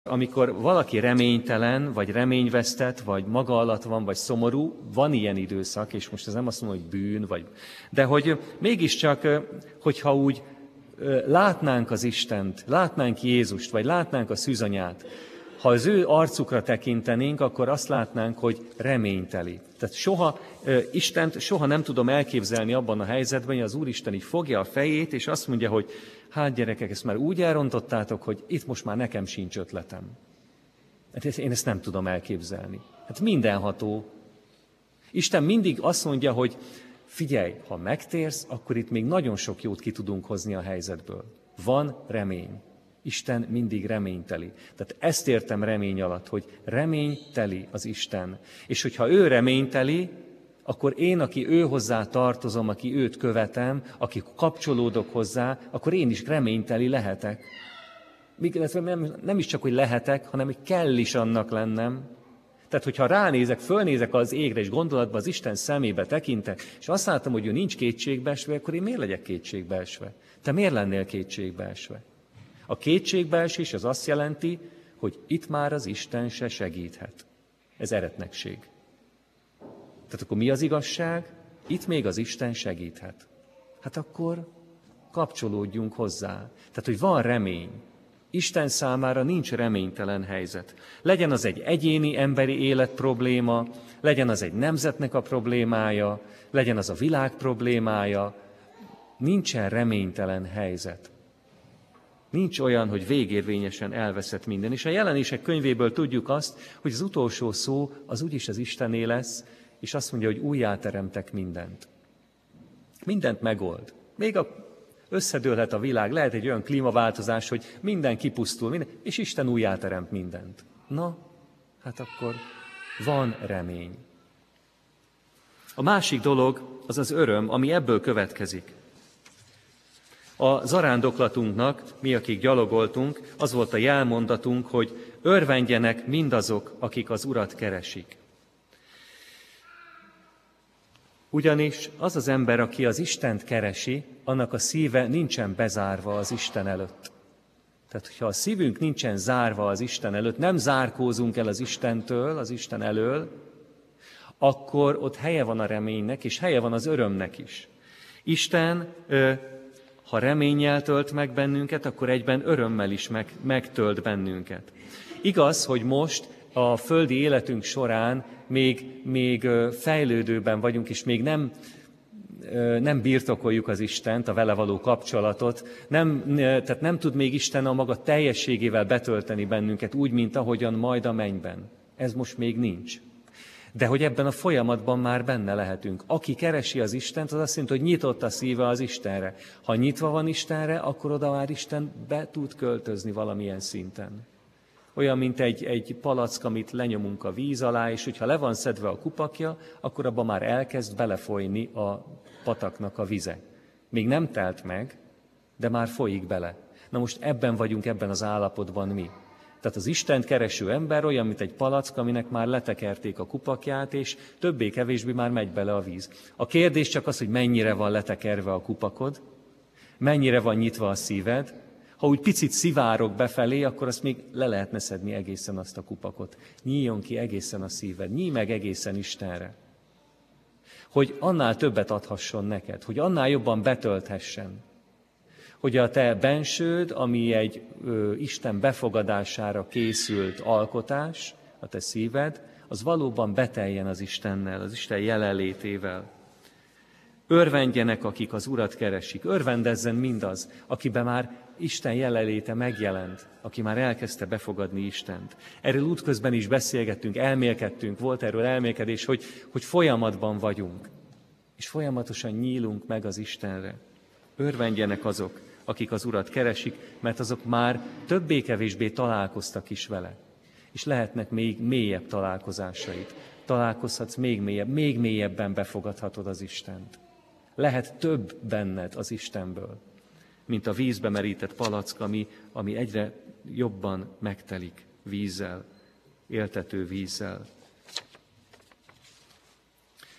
Amikor valaki reménytelen, vagy reményvesztett, vagy maga alatt van, vagy szomorú, van ilyen időszak, és most ez nem azt mondom, hogy bűn, de hogy mégiscsak, hogyha úgy látnánk az Istent, látnánk Jézust, vagy látnánk a szűzanyát, ha az ő arcukra tekintenénk, akkor azt látnánk, hogy reményteli. Tehát Istent soha nem tudom elképzelni abban a helyzetben, hogy az Úristen így fogja a fejét, és azt mondja, hogy hát gyerekek, ezt már úgy elrontottátok, hogy itt most már nekem sincs ötletem. Hát én ezt nem tudom elképzelni. Hát mindenható. Isten mindig azt mondja, hogy figyelj, ha megtérsz, akkor itt még nagyon sok jót ki tudunk hozni a helyzetből. Van remény. Isten mindig reményteli. Tehát ezt értem remény alatt, hogy reményteli az Isten. És hogyha ő reményteli, akkor én, aki ő hozzá tartozom, aki őt követem, aki kapcsolódok hozzá, akkor én is reményteli lehetek. Nem is csak, hogy lehetek, hanem hogy kell is annak lennem. Tehát, hogyha ránézek, fölnézek az égre, és gondolatban az Isten szemébe tekintek, és azt látom, hogy ő nincs kétségbeesve, akkor én miért legyek kétségbeesve? Te miért lennél kétségbeesve? A kétségbeesés az azt jelenti, hogy itt már az Isten se segíthet. Ez eretnekség. Tehát akkor mi az igazság? Itt még az Isten segíthet. Hát akkor kapcsolódjunk hozzá. Tehát, hogy van remény. Isten számára nincs reménytelen helyzet. Legyen az egy egyéni emberi élet probléma, legyen az egy nemzetnek a problémája, legyen az a világ problémája. Nincsen reménytelen helyzet. Nincs olyan, hogy végérvényesen elveszett minden. És a Jelenések könyvéből tudjuk azt, hogy az utolsó szó az úgyis az Istené lesz, és azt mondja, hogy újjáteremtek mindent. Mindent megold. Még összedőlhet a világ, lehet egy olyan klímaváltozás, hogy minden kipusztul, és Isten újjáteremt mindent. Na, hát akkor van remény. A másik dolog az az öröm, ami ebből következik. A zarándoklatunknak, mi, akik gyalogoltunk, az volt a jelmondatunk, hogy örvendjenek mindazok, akik az Urat keresik. Ugyanis az az ember, aki az Istent keresi, annak a szíve nincsen bezárva az Isten előtt. Tehát, hogyha a szívünk nincsen zárva az Isten előtt, nem zárkózunk el az Istentől, az Isten elől, akkor ott helye van a reménynek, és helye van az örömnek is. Isten, ha reménnyel tölt meg bennünket, akkor egyben örömmel is megtölt bennünket. Igaz, hogy most a földi életünk során még fejlődőben vagyunk, és még nem birtokoljuk az Istent, a vele való kapcsolatot, tehát nem tud még Isten a maga teljességével betölteni bennünket úgy, mint ahogyan majd a mennyben. Ez most még nincs. De hogy ebben a folyamatban már benne lehetünk. Aki keresi az Istent, az azt jelenti, hogy nyitott a szíve az Istenre. Ha nyitva van Istenre, akkor oda már Isten be tud költözni valamilyen szinten. Olyan, mint egy palack, amit lenyomunk a víz alá, és hogyha le van szedve a kupakja, akkor abban már elkezd belefolyni a pataknak a vize. Még nem telt meg, de már folyik bele. Na most ebben vagyunk, ebben az állapotban mi. Tehát az Istent kereső ember olyan, mint egy palack, aminek már letekerték a kupakját, és többé-kevésbé már megy bele a víz. A kérdés csak az, hogy mennyire van letekerve a kupakod, mennyire van nyitva a szíved. Ha úgy picit szivárog befelé, akkor azt még le lehetne szedni egészen azt a kupakot. Nyíljon ki egészen a szíved, nyíj meg egészen Istenre. Hogy annál többet adhasson neked, hogy annál jobban betölthessen. Hogy a te bensőd, ami egy Isten befogadására készült alkotás, a te szíved, az valóban beteljen az Istennel, az Isten jelenlétével. Örvendjenek, akik az Urat keresik, örvendezzen mindaz, akiben már Isten jelenléte megjelent, aki már elkezdte befogadni Istent. Erről útközben is beszélgettünk, elmélkedtünk, volt erről elmélkedés, hogy folyamatban vagyunk, és folyamatosan nyílunk meg az Istenre. Örvendjenek azok, akik az Urat keresik, mert azok már többé-kevésbé találkoztak is vele. És lehetnek még mélyebb találkozásaid. Találkozhatsz még mélyebben befogadhatod az Istent. Lehet több benned az Istenből, mint a vízbe merített palack, ami egyre jobban megtelik vízzel, éltető vízzel.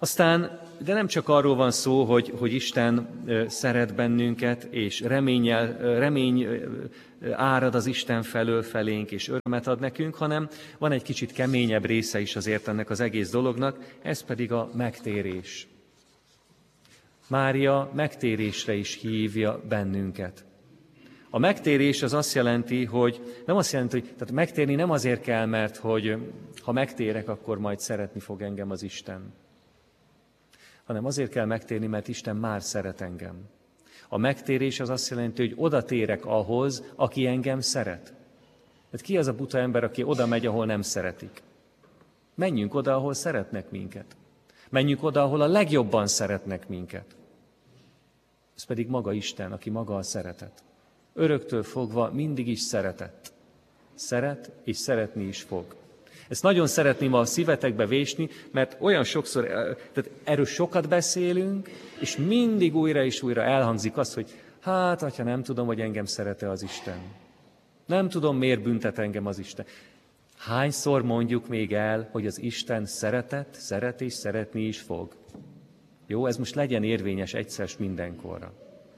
Aztán, de nem csak arról van szó, hogy Isten szeret bennünket, és remény árad az Isten felől felénk, és örömet ad nekünk, hanem van egy kicsit keményebb része is azért ennek az egész dolognak, ez pedig a megtérés. Mária megtérésre is hívja bennünket. A megtérés az azt jelenti, hogy tehát megtérni nem azért kell, mert hogy ha megtérek, akkor majd szeretni fog engem az Isten. Hanem azért kell megtérni, mert Isten már szeret engem. A megtérés az azt jelenti, hogy oda térek ahhoz, aki engem szeret. Tehát ki az a buta ember, aki oda megy, ahol nem szeretik? Menjünk oda, ahol szeretnek minket. Menjünk oda, ahol a legjobban szeretnek minket. Ez pedig maga Isten, aki maga a szeretet. Öröktől fogva mindig is szeretett. Szeret, és szeretni is fog. Ezt nagyon szeretném a szívetekbe vésni, mert olyan sokszor, tehát erről sokat beszélünk, és mindig újra és újra elhangzik az, hogy hát, atya, nem tudom, hogy engem szeret-e az Isten. Nem tudom, miért büntet engem az Isten. Hányszor mondjuk még el, hogy az Isten szeretett, szeret és szeretni is fog? Jó, ez most legyen érvényes egyszer mindenkorra.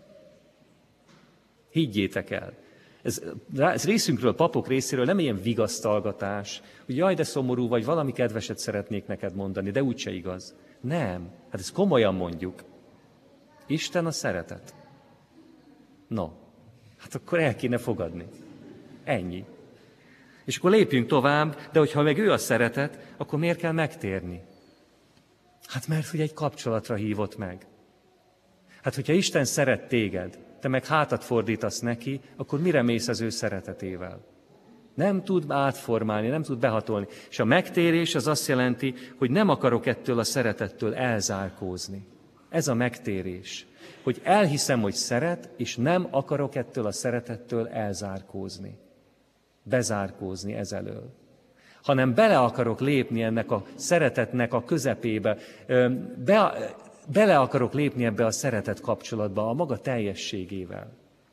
Higgyétek el. Ez részünkről, papok részéről nem ilyen vigasztalgatás, hogy jaj, de szomorú vagy, valami kedveset szeretnék neked mondani, de úgyse igaz. Nem, hát ezt komolyan mondjuk. Isten a szeretet. No, hát akkor el kéne fogadni. Ennyi. És akkor lépjünk tovább, de hogyha meg ő a szeretet, akkor miért kell megtérni? Hát mert hogy egy kapcsolatra hívott meg. Hát hogyha Isten szeret téged, te meg hátat fordítasz neki, akkor mire mész az ő szeretetével? Nem tud átformálni, nem tud behatolni. És a megtérés az azt jelenti, hogy nem akarok ettől a szeretettől elzárkózni. Ez a megtérés. Hogy elhiszem, hogy szeret, és nem akarok ettől a szeretettől elzárkózni. Bezárkózni ezelől. Hanem bele akarok lépni ennek a szeretetnek a közepébe, bele akarok lépni ebbe a szeretet kapcsolatba, a maga teljességével.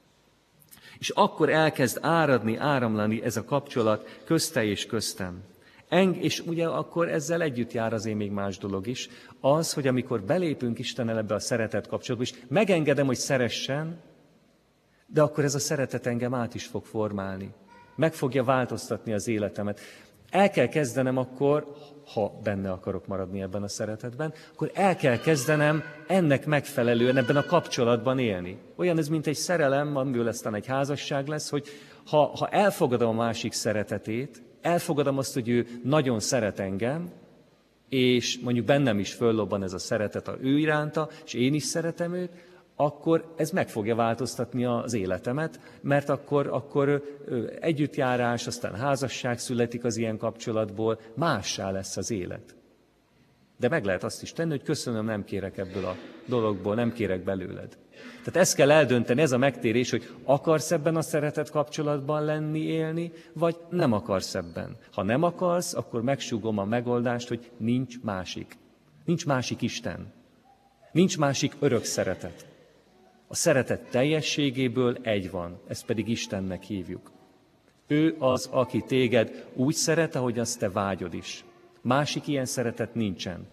És akkor elkezd áramlani ez a kapcsolat közte és köztem. És ugye akkor ezzel együtt jár azért még más dolog is, az, hogy amikor belépünk Istennel ebbe a szeretet kapcsolatba, és megengedem, hogy szeressen, de akkor ez a szeretet engem át is fog formálni. Meg fogja változtatni az életemet. El kell kezdenem akkor, ha benne akarok maradni ebben a szeretetben, akkor el kell kezdenem ennek megfelelően ebben a kapcsolatban élni. Olyan ez, mint egy szerelem, amiből aztán egy házasság lesz, hogy ha elfogadom a másik szeretetét, elfogadom azt, hogy ő nagyon szeret engem, és mondjuk bennem is föllobban ez a szeretet a ő iránta, és én is szeretem őt, akkor ez meg fogja változtatni az életemet, mert akkor együttjárás, aztán házasság születik az ilyen kapcsolatból, mássá lesz az élet. De meg lehet azt is tenni, hogy köszönöm, nem kérek ebből a dologból, nem kérek belőled. Tehát ezt kell eldönteni, ez a megtérés, hogy akarsz ebben a szeretet kapcsolatban lenni, élni, vagy nem akarsz ebben. Ha nem akarsz, akkor megsúgom a megoldást, hogy nincs másik. Nincs másik Isten. Nincs másik örök szeretet. A szeretet teljességéből egy van, ezt pedig Istennek hívjuk. Ő az, aki téged úgy szeret, ahogy azt te vágyod is. Másik ilyen szeretet nincsen.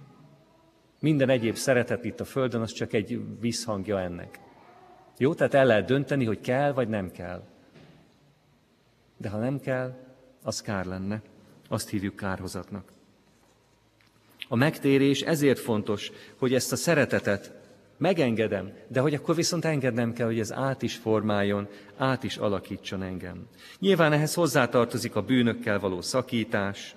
Minden egyéb szeretet itt a Földön, az csak egy visszhangja ennek. Jó, tehát el lehet dönteni, hogy kell, vagy nem kell. De ha nem kell, az kár lenne. Azt hívjuk kárhozatnak. A megtérés ezért fontos, hogy ezt a szeretetet megengedem, de hogy akkor viszont engednem kell, hogy ez át is formáljon, át is alakítson engem. Nyilván ehhez hozzátartozik a bűnökkel való szakítás.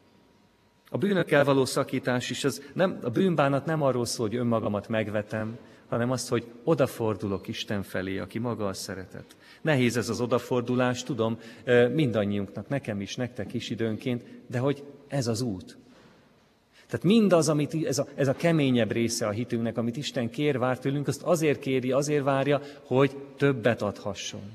A bűnökkel való szakítás is, a bűnbánat nem arról szól, hogy önmagamat megvetem, hanem azt, hogy odafordulok Isten felé, aki maga a szeretet. Nehéz ez az odafordulás, tudom, mindannyiunknak, nekem is, nektek is időnként, de hogy ez az út. Tehát mindaz, amit ez a keményebb része a hitünknek, amit Isten kér, vár tőlünk, azt azért kéri, azért várja, hogy többet adhasson.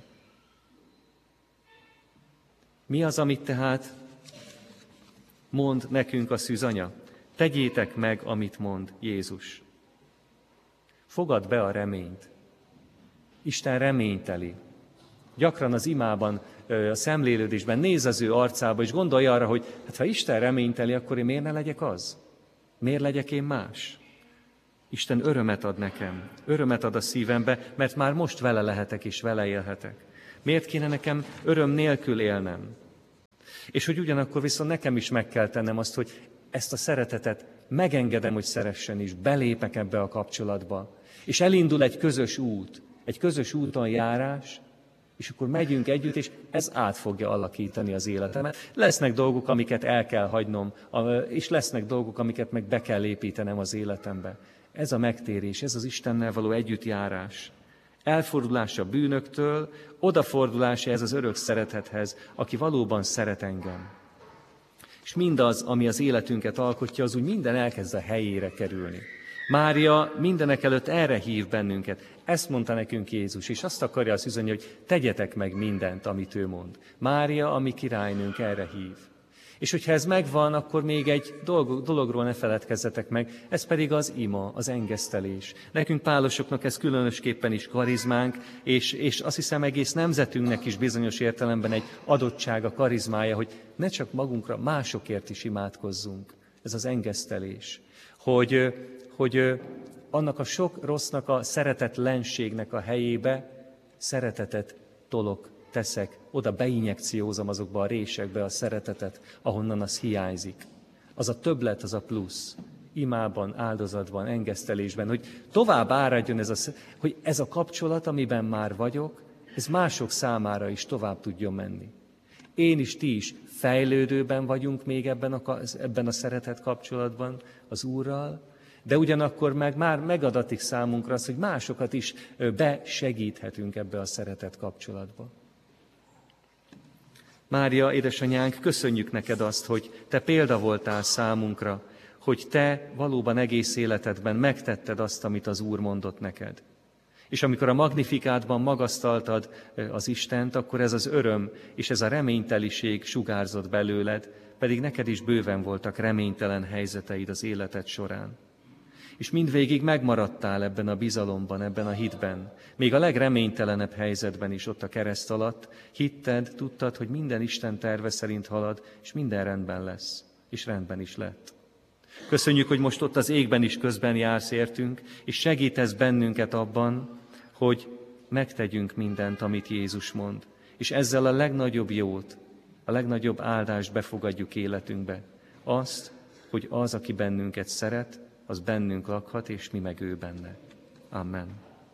Mi az, amit tehát mond nekünk a szűzanya? Tegyétek meg, amit mond Jézus. Fogadd be a reményt. Isten reményteli. Gyakran az imában, a szemlélődésben néz az ő arcába, és gondolj arra, hogy hát ha Isten reményteli, akkor én miért ne legyek az? Miért legyek én más? Isten örömet ad nekem, örömet ad a szívembe, mert már most vele lehetek és vele élhetek. Miért kéne nekem öröm nélkül élnem? És hogy ugyanakkor viszont nekem is meg kell tennem azt, hogy ezt a szeretetet megengedem, hogy szeressen is, belépek ebbe a kapcsolatba. És elindul egy közös úton járás, és akkor megyünk együtt, és ez át fogja alakítani az életemet. Lesznek dolgok, amiket el kell hagynom, és lesznek dolgok, amiket meg be kell építenem az életembe. Ez a megtérés, ez az Istennel való együttjárás. Elfordulás a bűnöktől, odafordulása ez az örök szeretethez, aki valóban szeret engem. És mindaz, ami az életünket alkotja, az úgy minden elkezd a helyére kerülni. Mária mindenek előtt erre hív bennünket. Ezt mondta nekünk Jézus, és azt akarja azt üzenni, hogy tegyetek meg mindent, amit ő mond. Mária, a mi királynőnk, erre hív. És hogyha ez megvan, akkor még egy dologról ne feledkezzetek meg, ez pedig az ima, az engesztelés. Nekünk pálosoknak ez különösképpen is karizmánk, és azt hiszem egész nemzetünknek is bizonyos értelemben egy adottsága, karizmája, hogy ne csak magunkra, másokért is imádkozzunk. Ez az engesztelés. Hogy annak a sok rossznak, a szeretetlenségnek a helyébe szeretetet teszek, oda beinjekciózom azokba a résekbe a szeretetet, ahonnan az hiányzik. Az a többlet, az a plusz. Imában, áldozatban, engesztelésben, hogy tovább áradjon hogy ez a kapcsolat, amiben már vagyok, ez mások számára is tovább tudjon menni. Én is, ti is fejlődőben vagyunk még ebben a szeretet kapcsolatban az Úrral, de ugyanakkor már megadatik számunkra az, hogy másokat is besegíthetünk ebbe a szeretet kapcsolatba. Mária, édesanyánk, köszönjük neked azt, hogy te példa voltál számunkra, hogy te valóban egész életedben megtetted azt, amit az Úr mondott neked. És amikor a Magnifikátban magasztaltad az Istent, akkor ez az öröm és ez a reményteliség sugárzott belőled, pedig neked is bőven voltak reménytelen helyzeteid az életed során. És mindvégig megmaradtál ebben a bizalomban, ebben a hitben. Még a legreménytelenebb helyzetben is ott a kereszt alatt hitted, tudtad, hogy minden Isten terve szerint halad, és minden rendben lesz. És rendben is lett. Köszönjük, hogy most ott az égben is közben jársz értünk, és segítesz bennünket abban, hogy megtegyünk mindent, amit Jézus mond. És ezzel a legnagyobb jót, a legnagyobb áldást befogadjuk életünkbe. Azt, hogy az, aki bennünket szeret, az bennünk lakhat, és mi meg ő benne. Amen.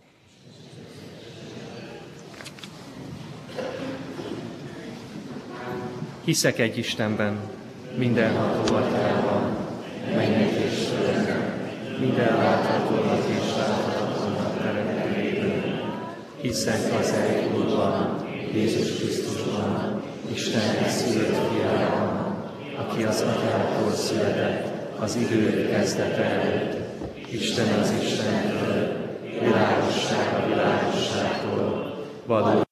Hiszek egy Istenben, mindenható Atyában, mennyek és földön, minden láthatónak és láthatatlannak teremtőjében. Hiszek az egy Úrban, Jézus Krisztusban, Isten szülött fiában, aki az Atyától született, az idő kezdete előtt. Isten az Istentől, világosság a világosságtól, valóság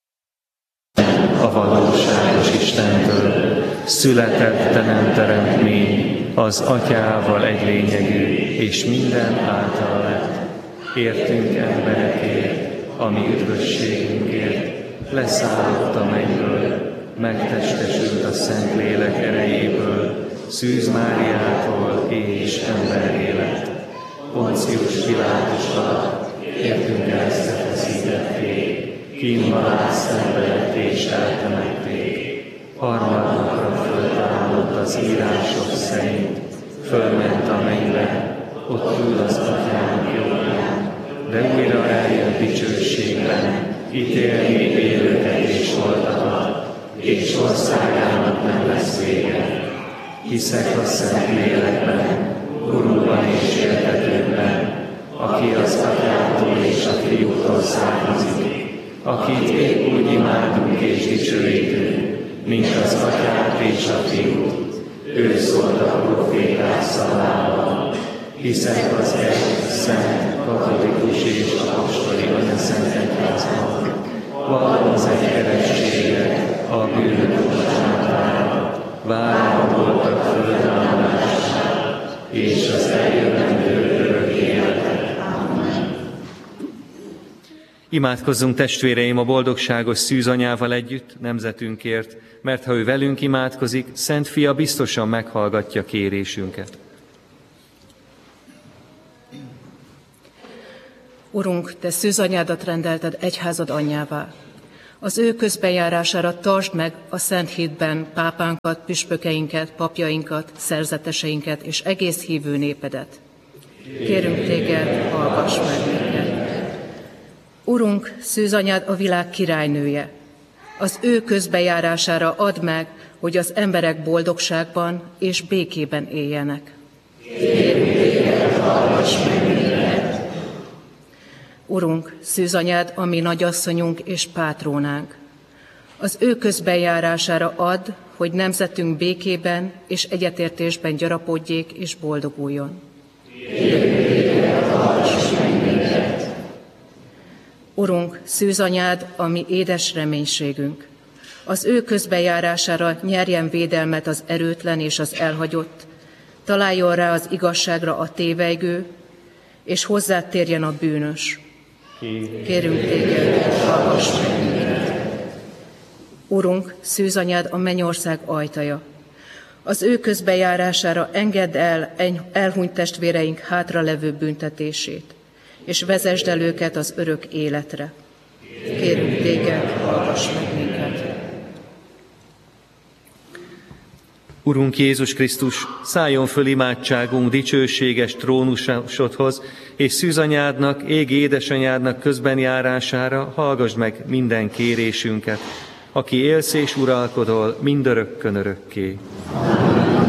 a valóságos Istentől, született, de nem teremtmény, az Atyával egy lényegű, és minden által lett. Értünk emberekért, ami üdvösségünkért, leszállott a mennyből, megtestesült a Szentlélek erejéből, Szűz Máriától és emberré lett. Poncius Pilátus alatt értünk keresztre feszítették, kínvalát szenvedett és eltemették. Harmadnapra föltámadott az írások szerint, fölment a mennybe, ott ül az Atyának jobbján, de újra eljön dicsőségben, ítélni élőket és holtakat, és országának nem lesz vége. Hiszek a Szentlélekben, Urúban és éltetőben, aki az Atyától és a Fiútól származik, akit épp úgy imádunk és dicsőítünk, mint az Atyát és a Fiút. Ő szólt a proféták szavával. Hiszek az egy, szent, katolikus és apostoli anyaszent egyházban, vallom az egy keresztséget, a bűnök bocsánatára, várom a holtak földállására, és az eljövendő örök életet. Amen. Imádkozzunk, testvéreim, a boldogságos szűzanyával együtt, nemzetünkért, mert ha ő velünk imádkozik, Szent Fia biztosan meghallgatja kérésünket. Urunk, Te szűzanyádat rendelted egyházad anyjává. Az ő közbenjárására tartsd meg a Szent Hitben pápánkat, püspökeinket, papjainkat, szerzeteseinket és egész hívő népedet. Kérünk Téged, hallgass meg minket. Urunk, szűzanyád a világ királynője. Az ő közbenjárására add meg, hogy az emberek boldogságban és békében éljenek. Kérünk Téged, hallgass meg minket. Urunk, szűzanyád a mi nagyasszonyunk és pátrónánk. Az ő közbenjárására add, hogy nemzetünk békében és egyetértésben gyarapodjék és boldoguljon. Kérünk Téged, hallgass meg minket. Urunk, szűzanyád a mi édes reménységünk. Az ő közbenjárására nyerjen védelmet az erőtlen és az elhagyott, találjon rá az igazságra a tévejgő, és hozzád térjen a bűnös. Kérünk Téged, hallgass meg minket. Urunk, szűzanyád a mennyország ajtaja. Az ő közbenjárására engedd el elhunyt testvéreink hátralevő büntetését, és vezesd el őket az örök életre. Kérünk Téged, hallgass meg minket. Urunk Jézus Krisztus, szálljon föl imádságunk dicsőséges trónusodhoz, és szűzanyádnak, égi édesanyádnak közbenjárására hallgassd meg minden kérésünket, aki élsz és uralkodol mindörökkön örökké.